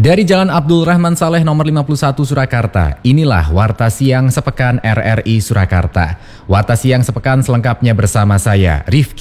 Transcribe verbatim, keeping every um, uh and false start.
Dari Jalan Abdul Rahman Saleh nomor lima puluh satu Surakarta, inilah Warta Siang Sepekan R R I Surakarta. Warta Siang Sepekan selengkapnya bersama saya, Rifki.